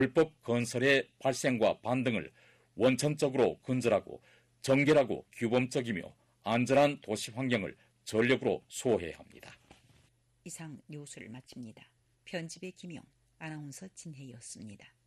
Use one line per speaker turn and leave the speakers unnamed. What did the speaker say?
불법 건설의 발생과 반등을 원천적으로 근절하고 정결하고 규범적이며 안전한 도시 환경을 전력으로 수호해야 합니다.
이상 뉴스를 마칩니다. 편집의 김용, 아나운서 진혜였습니다.